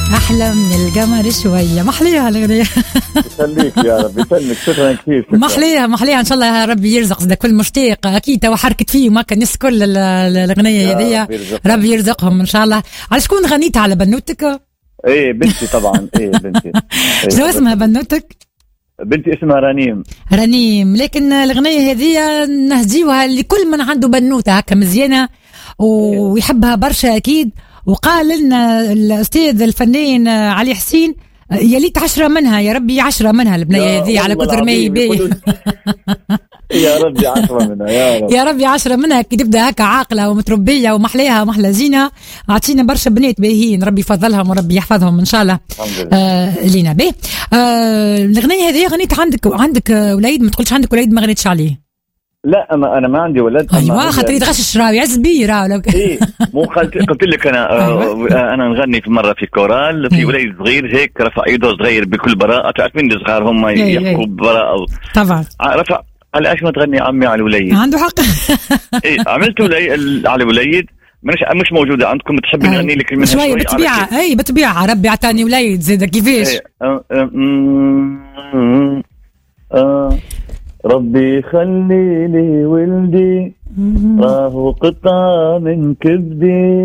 أحلى من القمر شوية. محليها الأغنية. يخليك يا رب يسلمك. شكرا كثير. محليها إن شاء الله يا ربي يرزق ده كل مشتاق أكيد. تو حركت فيه وما كان ناس كل الأغنية هذية ربي يرزقهم إن شاء الله. على شكون غنيتها؟ على بنوتك؟ إيه بنتي طبعا. إيه بنتي. شنو اسمها بنوتك؟ بنتي اسمها رنيم. لكن الأغنية هذه نهديوها لكل من عنده بنوتة هكا مزيانة ويحبها برشا أكيد. وقال لنا الأستاذ الفنان علي حسين يا ليت 10 منها، يا ربي 10 منها البنية هذه على كثر ما يبي. يا ربي 10 منها يا رب. يا ربي 10 منها كي تبدا هكا عاقلة ومتربية ومحليها محلى زينة. أعطينا برشا بنات باهيين ربي يفضلهم وربي يحفظهم إن شاء الله. لينا به. الأغنية هذه غنيت عندك وليد؟ ما تقولش عندك وليد ما غنيتش عليه. لا انا ما عندي ولد. ايوه خاطر يتغشش راوي عز بيه راوي. ايه مو قلت لك انا. انا نغني في مره في كورال في وليد صغير هيك رفع يده صغير بكل براءه. تعرفين الصغار هم يحكوا ببراءه طبعا. رفع على ايش ما تغني عمي على الوليد. عنده حق. ايه عملت على الوليد مش موجوده عندكم. تحب نغني لك منها شويه بطبيعه؟ اي بطبيعه ربي عطاني وليد زيد كيفاش. ربي خلي لي ولدي راهو قطعة من كبدي